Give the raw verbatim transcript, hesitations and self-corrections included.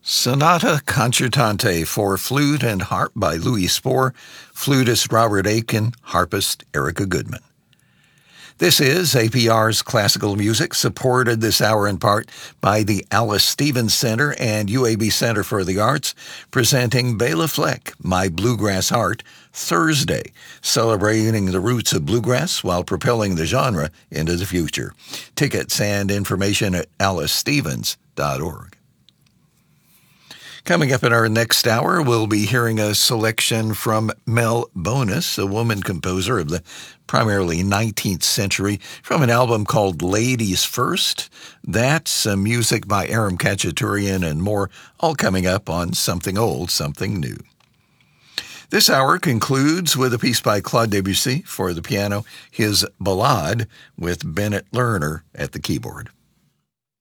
Sonata Concertante for Flute and Harp by Louis Spohr, flutist Robert Aitken, harpist Erica Goodman. This is A P R's Classical Music, supported this hour in part by the Alice Stevens Center and U A B Center for the Arts, presenting Bela Fleck, My Bluegrass Heart, Thursday, celebrating the roots of bluegrass while propelling the genre into the future. Tickets and information at alice stevens dot org. Coming up in our next hour, we'll be hearing a selection from Mel Bonis, a woman composer of the primarily nineteenth century, from an album called Ladies First. That's some music by Aram Khachaturian and more, all coming up on Something Old, Something New. This hour concludes with a piece by Claude Debussy for the piano, his Ballade, with Bennett Lerner at the keyboard.